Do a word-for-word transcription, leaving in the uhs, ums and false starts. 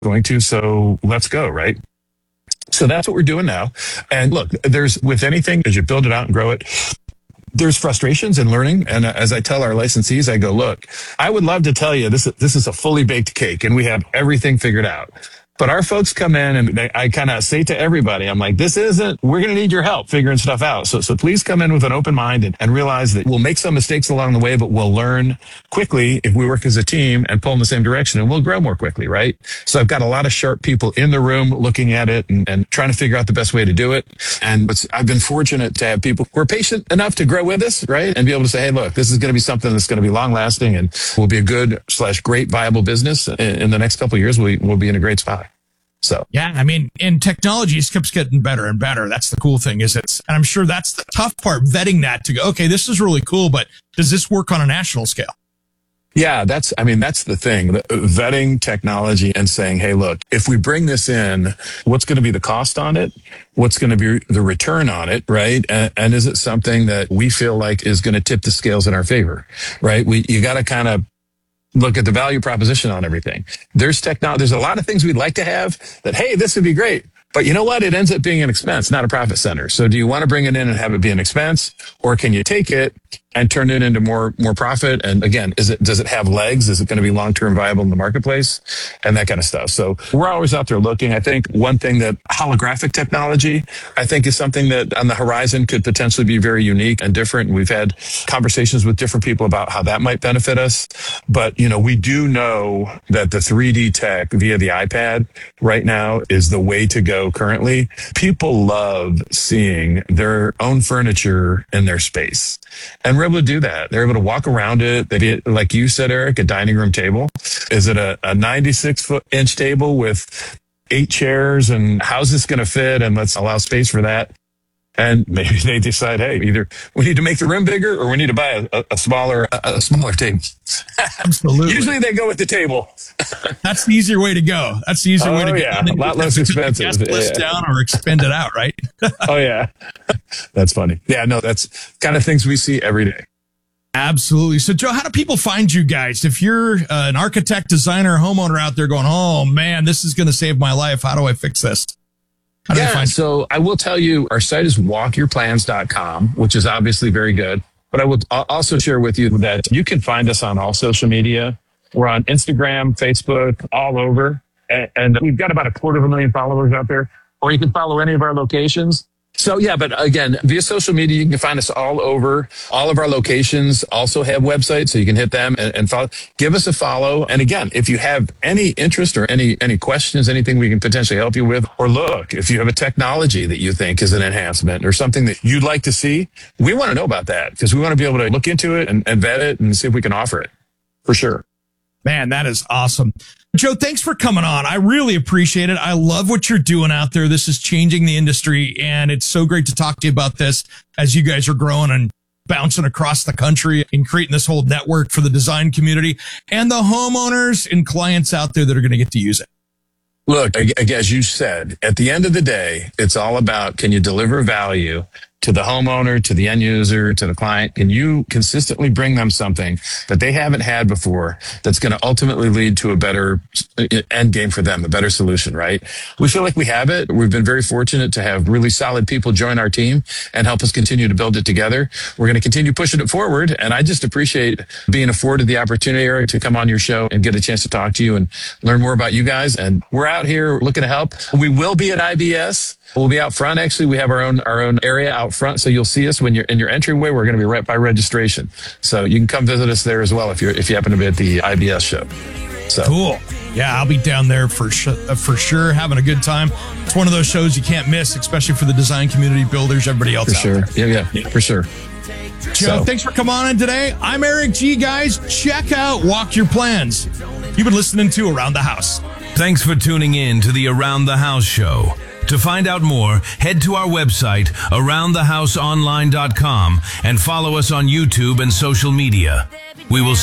going to, so let's go, right? So that's what we're doing now. And look, there's, with anything, as you build it out and grow it, there's frustrations in learning. And as I tell our licensees, I go, look, I would love to tell you this, this is a fully baked cake and we have everything figured out. But our folks come in and they, I kind of say to everybody, I'm like, this isn't, we're going to need your help figuring stuff out. So, so please come in with an open mind and, and realize that we'll make some mistakes along the way, but we'll learn quickly if we work as a team and pull in the same direction, and we'll grow more quickly, right? So I've got a lot of sharp people in the room looking at it and, and trying to figure out the best way to do it. And it's, I've been fortunate to have people who are patient enough to grow with us, right? And be able to say, hey, look, this is going to be something that's going to be long lasting and will be a good slash great viable business in, in the next couple of years. We, we'll be in a great spot. So yeah, I mean, and technology just keeps getting better and better. That's the cool thing, is it's, and I'm sure that's the tough part, vetting that to go, okay, this is really cool, but does this work on a national scale? Yeah, that's, I mean, that's the thing, the, vetting technology and saying, hey, look, if we bring this in, what's going to be the cost on it? What's going to be the return on it, right? And, and is it something that we feel like is going to tip the scales in our favor, right? We, you got to kind of look at the value proposition on everything. There's technology. There's a lot of things we'd like to have that, hey, this would be great. But you know what? It ends up being an expense, not a profit center. So do you want to bring it in and have it be an expense, or can you take it and turn it into more, more profit? And again, is it, does it have legs? Is it going to be long-term viable in the marketplace and that kind of stuff? So we're always out there looking. I think one thing that holographic technology, I think, is something that on the horizon could potentially be very unique and different. And we've had conversations with different people about how that might benefit us. But, you know, we do know that the three D tech via the iPad right now is the way to go currently. People love seeing their own furniture in their space. And we're able to do that. They're able to walk around it. They get, like you said, Eric, a dining room table. Is it a, a ninety-six foot inch table with eight chairs? And how's this going to fit? And let's allow space for that. And maybe they decide, hey, either we need to make the room bigger or we need to buy a, a smaller, a, a smaller table. Absolutely. Usually they go with the table. That's the easier way to go. That's the easier oh, way to yeah. go. A lot less expensive. Guest list yeah. down or expend it out, right? Oh, yeah. That's funny. Yeah, no, that's kind of things we see every day. Absolutely. So, Joe, how do people find you guys? If you're uh, an architect, designer, homeowner out there going, oh, man, this is going to save my life. How do I fix this? How do yeah, they find so I will tell you, our site is walk your plans dot com, which is obviously very good. But I will also share with you that you can find us on all social media. We're on Instagram, Facebook, all over. And we've got about a quarter of a million followers out there. Or you can follow any of our locations. So yeah, but again, via social media, you can find us all over. All of our locations also have websites, so you can hit them and, and follow. Give us a follow. And again, if you have any interest or any, any questions, anything we can potentially help you with, or look, if you have a technology that you think is an enhancement or something that you'd like to see, we want to know about that, because we want to be able to look into it and, and vet it and see if we can offer it for sure. Man, that is awesome. Joe, thanks for coming on. I really appreciate it. I love what you're doing out there. This is changing the industry, and it's so great to talk to you about this as you guys are growing and bouncing across the country and creating this whole network for the design community and the homeowners and clients out there that are going to get to use it. Look, as you said, at the end of the day, it's all about, can you deliver value to the homeowner, to the end user, to the client? Can you consistently bring them something that they haven't had before that's going to ultimately lead to a better end game for them, a better solution, right? We feel like we have it. We've been very fortunate to have really solid people join our team and help us continue to build it together. We're going to continue pushing it forward. And I just appreciate being afforded the opportunity, Eric, to come on your show and get a chance to talk to you and learn more about you guys. And we're out here looking to help. We will be at I B S. We'll be out front. Actually, we have our own our own area out front, so you'll see us when you're in your entryway. We're going to be right by registration, so you can come visit us there as well if you're if you happen to be at the I B S show. So cool. Yeah, I'll be down there for sure, for sure, having a good time. It's one of those shows you can't miss, especially for the design community builders, everybody else. For out sure. There. Yeah, yeah, yeah, for sure. Joe, so. Thanks for coming on in today. I'm Eric G. Guys, check out Walk Your Plans. You've been listening to Around the House. Thanks for tuning in to the Around the House show. To find out more, head to our website, around the house online dot com, and follow us on YouTube and social media. We will